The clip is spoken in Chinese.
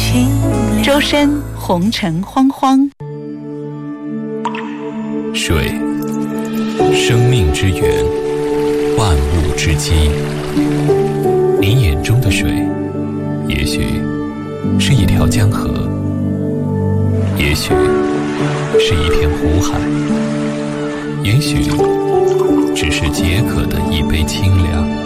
周深红尘慌慌。 水，生命之源，万物之基。你眼中的水，也许是一条江河，也许是一片湖海，也许只是解渴的一杯清凉。